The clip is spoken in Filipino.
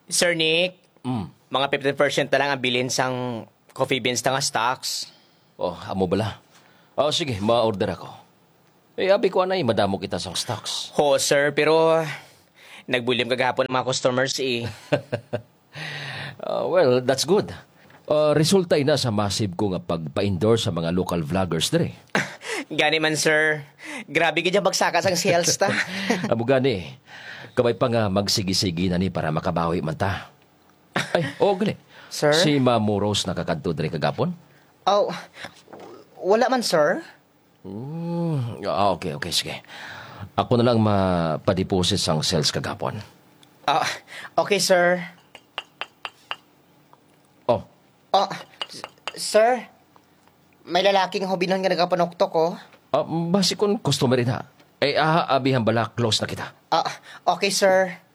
Sir Nick, Mm. mga 15% na lang ang bilin sang coffee beans na nga stocks. Oh, amo bala. Oh, sige, ma-order ako. Abi ko anay, madamo kita sang stocks. Ho, sir, pero nagbulim kagapon ng mga customers eh. Well, that's good. Resulta ina sa massive ko nga pagpa-endorse sa mga local vloggers dire. Gani man, sir. Grabe ka dyan bagsakas ang sales ta. Amo gani, kamay pa nga magsigi-sigi na ni para makabawi man ta. Ay, gali. Sir? Si Mamo Rose nakakadto dire kagapon? Oh, wala man, sir. Okay, sige. Ako na lang mapadeposit sang sales kagapon. Ah, okay, sir. Oh, Oh, sir. May lalaking hobinon nga nagapanoktok ko. basi kon customer na. Abihan bala, close na kita. Ah, okay, sir.